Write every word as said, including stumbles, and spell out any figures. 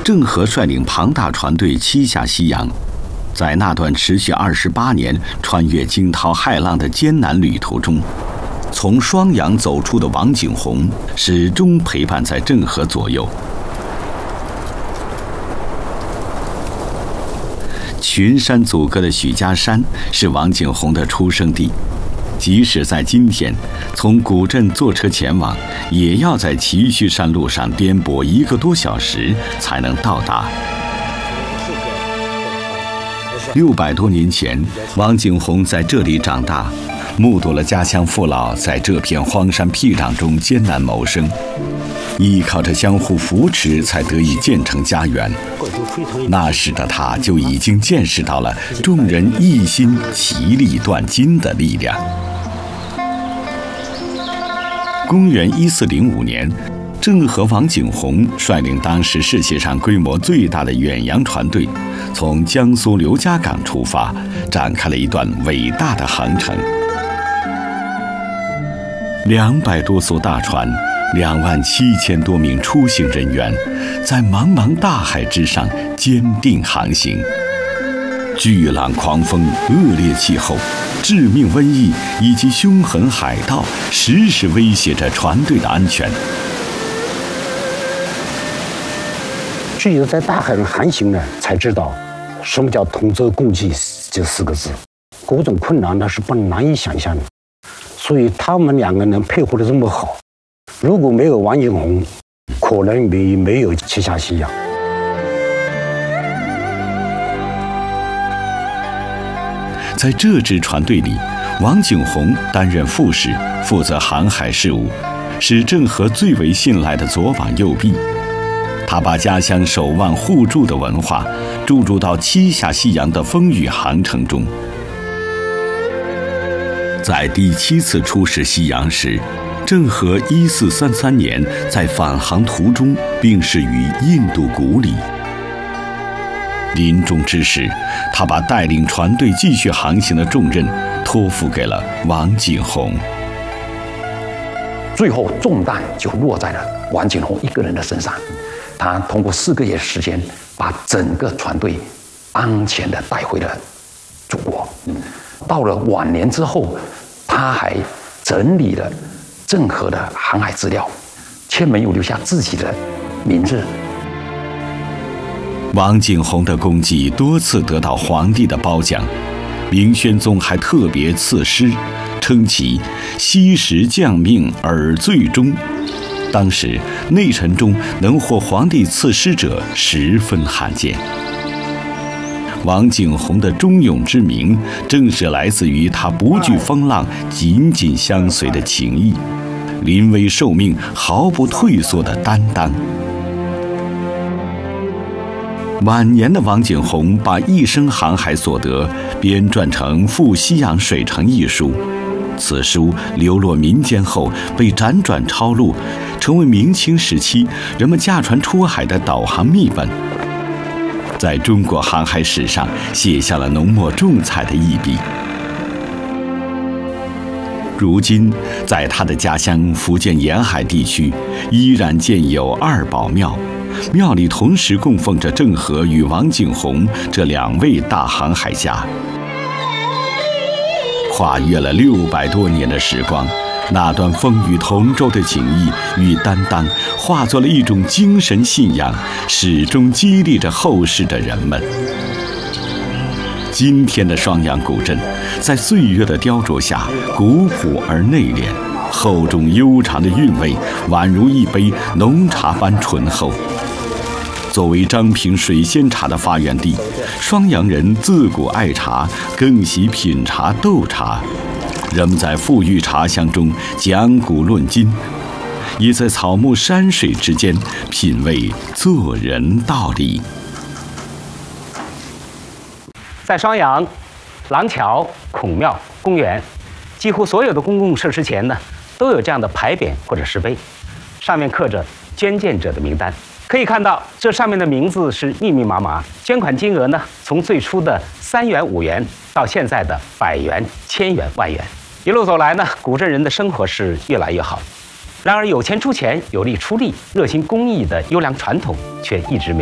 郑和率领庞大船队七下西洋，在那段持续二十八年、穿越惊涛骇浪的艰难旅途中，从双阳走出的王景洪始终陪伴在郑和左右。群山阻隔的许家山是王景洪的出生地，即使在今天，从古镇坐车前往，也要在祁须山路上颠簸一个多小时才能到达。六百多年前，王景洪在这里长大，目睹了家乡父老在这片荒山僻壤中艰难谋生，依靠着相互扶持，才得以建成家园。那时的他就已经见识到了众人一心齐力断金的力量。公元一四零五年，郑和王景洪率领当时世界上规模最大的远洋船队，从江苏刘家港出发，展开了一段伟大的航程。两百多艘大船，两万七千多名出行人员，在茫茫大海之上坚定航行。巨浪、狂风、恶劣气候、致命瘟疫以及凶狠海盗，时时威胁着船队的安全。 只有在大海上航行呢，才知道什么叫同舟共济这四个字。各种困难那是不难以想象的，所以他们两个人配合得这么好。如果没有王景洪，可能没没有七下西洋。 在这支船队里，王景洪担任副使，负责航海事务，是郑和最为信赖的左膀右臂。他把家乡守望互助的文化注入到七下西洋的风雨航程中。在第七次出使西洋时，郑和一四三三年在返航途中病逝于印度古里。临终之时，他把带领船队继续航行的重任托付给了王景洪。 最后重担就落在了王景洪一个人的身上。他通过四个月时间，把整个船队安全地带回了祖国。到了晚年之后，他还整理了郑和的航海资料，却没有留下自己的名字。 王景洪的功绩多次得到皇帝的褒奖，明宣宗还特别赐诗，称其惜时降命而最终。当时内臣中能获皇帝赐诗者十分罕见。王景洪的忠勇之名，正是来自于他不惧风浪、紧紧相随的情谊，临危受命、毫不退缩的担当。晚年的王景洪把一生航海所得编撰成《赴西洋水城》一书，此书流落民间后被辗转抄录，成为明清时期人们驾船出海的导航秘本，在中国航海史上写下了浓墨重彩的一笔。如今，在他的家乡福建沿海地区，依然建有二宝庙，庙里同时供奉着郑和与王景洪这两位大航海家。跨越了六百多年的时光，那段风雨同舟的情谊与担当，化作了一种精神信仰，始终激励着后世的人们。今天的双阳古镇，在岁月的雕琢下，古朴而内敛，厚重悠长的韵味，宛如一杯浓茶般醇厚。作为张平水仙茶的发源地，双阳人自古爱茶，更喜品茶斗茶。人们在馥郁茶香中讲古论今，也在草木山水之间品味做人道理。 在双阳，廊桥、孔庙、公园，几乎所有的公共设施前呢，都有这样的牌匾或者石碑，上面刻着捐献者的名单。可以看到，这上面的名字是密密麻麻，捐款金额呢，从最初的三元、五元，到现在的百元、千元、万元。一路走来呢，古镇人的生活是越来越好。然而，有钱出钱，有力出力，热心公益的优良传统却一直没有